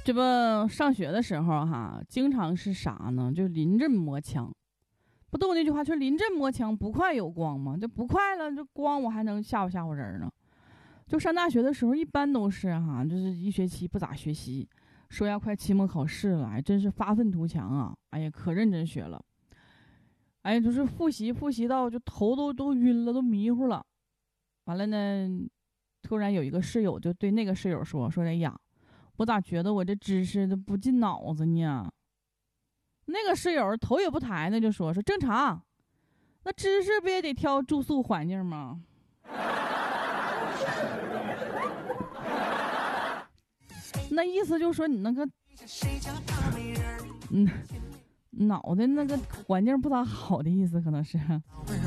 这不上学的时候哈，经常是啥呢？就临阵磨枪，不都有那句话，说临阵磨枪不快有光吗？就不快了，这光我还能吓唬吓唬人呢。就上大学的时候，一般都是哈，就是一学期不咋学习，说要快期末考试了，还真是发愤图强啊！哎呀，可认真学了，哎呀，就是复习到就头都晕了，都迷糊了。完了呢，突然有一个室友就对那个室友说：“哎呀，我咋觉得我这知识都不进脑子呢？”那个室友头也不抬呢，就说正常，那知识不也得挑住宿环境吗？那意思就是说你那个脑袋那个环境不咋好的意思，可能是。